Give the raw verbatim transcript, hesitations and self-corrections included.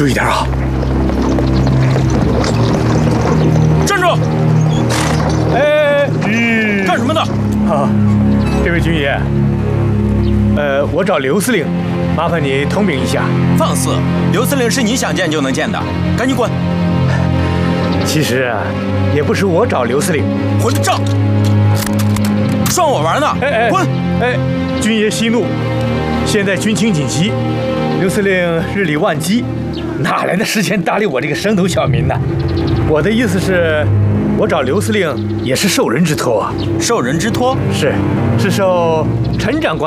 注意点啊！ 站住！ 哎，嗯， 干什么的？ 啊，这位军爷，呃，我找刘司令，麻烦你通禀一下。 放肆！刘司令是你想见就能见的，赶紧滚！ 其实啊，也不是我找刘司令， 混账！涮我玩呢！ 哎哎， 滚！ 哎，军爷息怒，现在军情紧急，刘司令日理万机，哪来的时间搭理我这个生头小民呢？我的意思是，我找刘司令也是受人之托。 受人之托？ 是，是受陈长官